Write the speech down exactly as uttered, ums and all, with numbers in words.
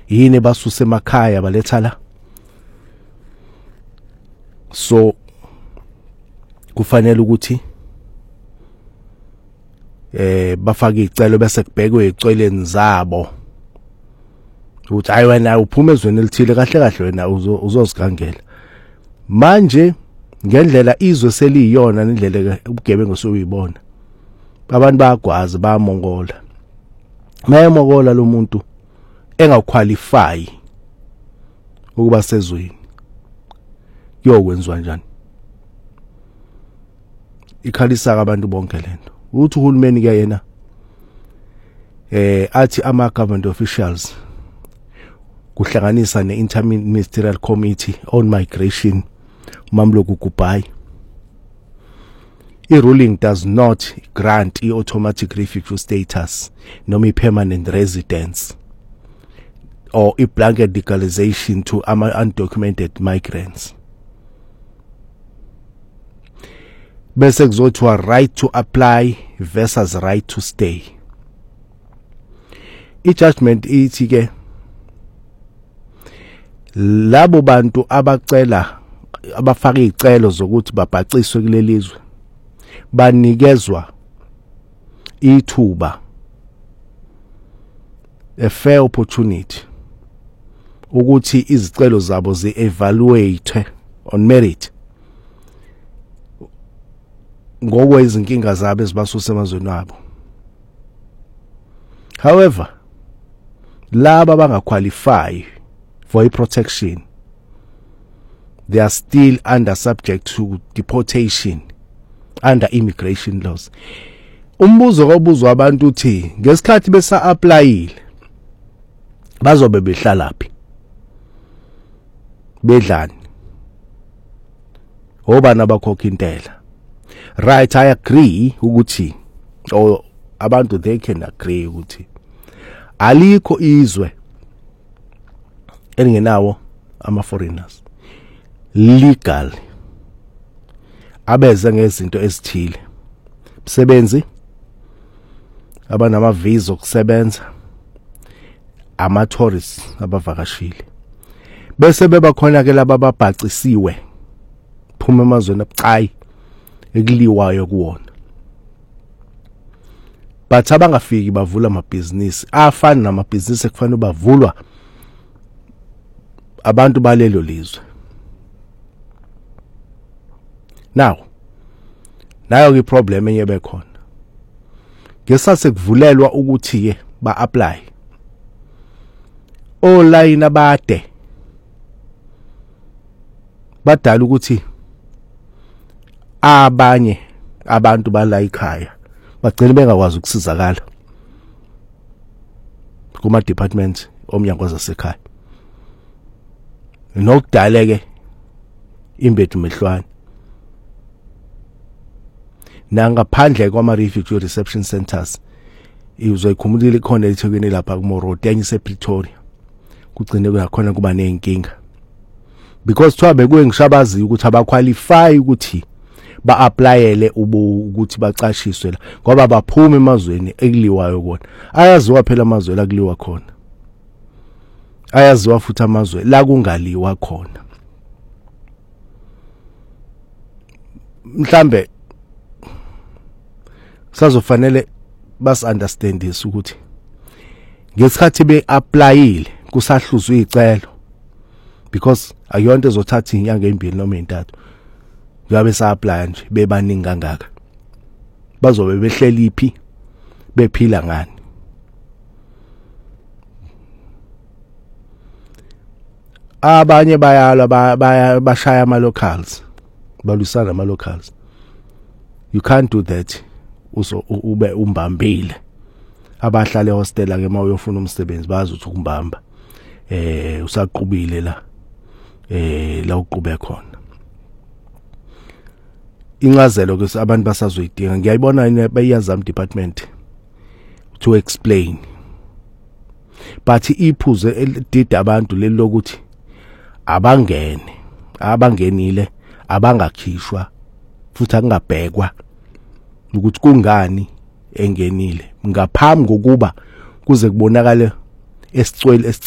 yini basuse emakhaya baletha la. So kufanele ukuthi eh bafake icelo bese kubhekwe icweleni zabo ukuthi hayi wena uphuma ezweni elithile kahle kahle wena uzozigangela. Manje ngendlela izwe seliyiyona nendlela ubugebengu soyibona abantu bayagwaza bayamongola. Mayemongola lo muntu engaqualify ukuba sezweni yokwenziwa njani? Ikhalisa abantu bonke lento uthi uhulumeni ke yena eh athi ama government officials kuhlanganisa ne-Interministerial Committee on Migration Mamloko Kubai. I-ruling does not grant i-automatic refugee status noma i-permanent residence or i-blanket legalization to undocumented migrants. Bese kuzothiwa right to apply versus right to stay. I-judgment ithi ke labo bantu abacela abafaka izicelo zokuthi babhaciswe kulelizwe banikezwa ithuba, a fair opportunity ukuthi izicelo zabo ze-evaluate on merit ngokwezinkinga zabo ezibasusa emazweni abo. However, laba bangaqualify for a protection, they are still under subject to deportation under immigration laws. Umbuzo obuzwa abantu uthi ngesikhathi besa applyile bazobe behlalaphi bedlani obana bakhokha intela. Right, I agree ukuthi or abantu they can agree ukuthi alikho izwe elingenawo ama foreigners legal abeze ngezinto ezithile, umsebenzi, abanama visa okusebenza, ama tourists abavakashile, bese beba khona ke laba babhacisiwe phuma emazweni abucayi ekuliwayo kuwona. But abangafiki bavula amabhizinisi afana namabhizinisi ekufanele bavulwa abantu balelo lizwe. Now nayo ke problem enye bekhona ngesase kuvulelwa ukuthi ke ba apply online abade badala ukuthi abanye abantu bala ekhaya bagcina bengakwazi ukusizakala kuma department omnyango zasekhaya nokudaleke imbethu mehlwane nangaphandle kwama refugee reception centers. Izoyikhumulile khona eThekwini lapha kuMoroti enye ePretoria kugcine kuyakhona kuba nenkinga because twabe kuwe ngishabazi ukuthi abaqualify ukuthi ba applyele ukuthi bacashiswe la ngoba baphuma emazweni ekuliwayo kona. Ayaziwa phela amazwe la kuliwa khona, ayaziwa futhi amazwe la kungaliwa khona. Mhlambe sazofanele bas understand this ukuthi ngesikhathi be applyile kusahluzwa izicelo because ayonto ezothatha inyanga embili noma entathu yabe sa apply nje bebaningi kangaka bazobe behleli iphi bephila ngani. Abanye bayalwa bashaya ama locals balusana ama locals. You can't do that uso ube umbambile. Abahlale hostel ke mawuyofuna umsebenzi bazi ukuthi ukumbamba eh usaqubile la eh la uqube khona. Incazelo ke abantu basazoyidinga ngiyayibona bayazama department to explain, but iphuze elidide abantu leli lokuthi abangene abangenile abangakhishwa futhi akungabhekwa ukuthi kungani engenile ngaphambi kokuba kuze kubonakale esicwele